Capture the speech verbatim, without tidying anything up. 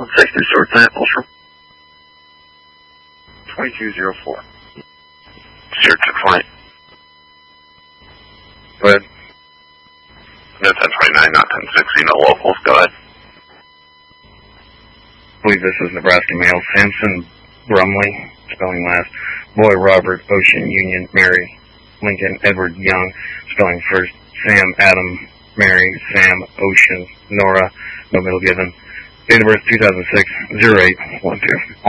one six two, short sample, sure. twenty-two zero four. Sure, to flight. Go ahead. No, ten twenty-nine, not ten sixty, no locals, go ahead. I believe this is Nebraska Mail, Samson Brumley, spelling last, Boy Robert, Ocean Union, Mary, Lincoln, Edward Young, spelling first, Sam, Adam, Mary, Sam, Ocean, Nora, no middle given, date of birth two thousand six, zero eight one two.